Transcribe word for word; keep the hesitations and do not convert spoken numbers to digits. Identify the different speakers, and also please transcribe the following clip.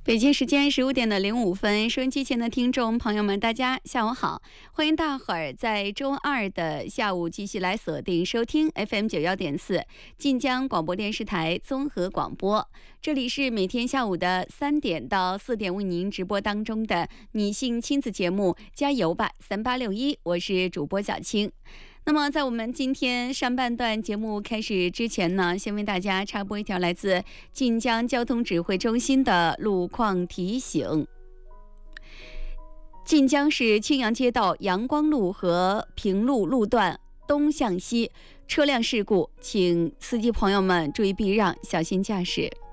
Speaker 1: 北京时间十五点的零五分，收音机前的听众朋友们，大家下午好！欢迎大伙儿在周二的下午继续来锁定收听 F M 九幺点四晋江广播电视台综合广播。这里是每天下午的三点到四点为您直播当中的女性亲子节目《加油吧三八六一》，我是主播小青。那么在我们今天上半段节目开始之前呢，先为大家插播一条来自晋江交通指挥中心的路况提醒。晋江市青阳街道阳光路和平路路段东向西车辆事故，请司机朋友们注意避让，小心驾驶。